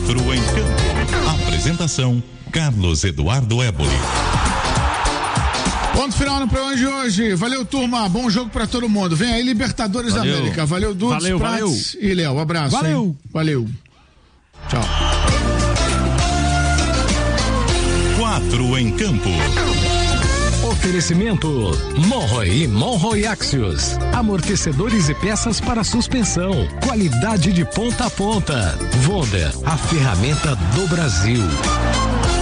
Quatro em Campo. Apresentação: Carlos Eduardo Éboli. Ponto final no programa de hoje. Valeu, turma. Bom jogo pra todo mundo. Vem aí, Libertadores da América. Valeu, Dudes, Prats e Léo. Abraço. Valeu. Hein? Valeu. Tchau. Quatro em Campo. Oferecimento Monroe e Monroe Axios. Amortecedores e peças para suspensão. Qualidade de ponta a ponta. Wonder, a ferramenta do Brasil.